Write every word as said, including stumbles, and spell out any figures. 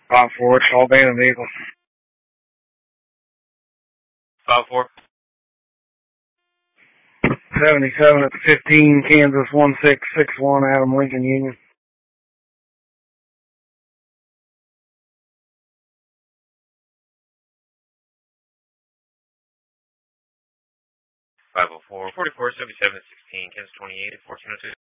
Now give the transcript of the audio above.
five four, call abandoned vehicle. five four. seventy-seven at fifteen, Kansas one six six one, Adam Lincoln Union. five oh four, forty-four, seventy-seven, sixteen, Kansas twenty-eight at fourteen oh two.